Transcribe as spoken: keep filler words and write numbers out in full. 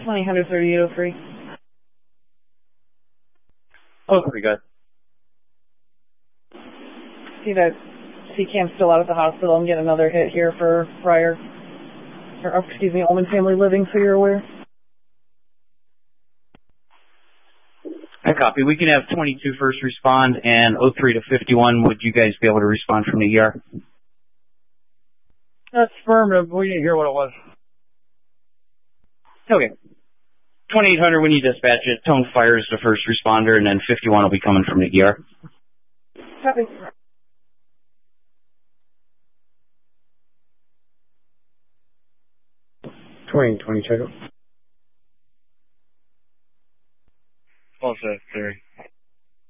twenty, one thirty-eight oh three. Oh, pretty good. See that C CAM's still out at the hospital. I'm getting another hit here for Friar. Or, oh, excuse me, Ullman Family Living, so you're aware. I copy. We can have twenty-two first respond, and oh three to fifty-one, would you guys be able to respond from the E R? That's affirmative. We didn't hear what it was. Okay. twenty-eight hundred, when you dispatch it, tone fire is the first responder, and then fifty-one will be coming from the E R. Copy. twenty, twenty, check it.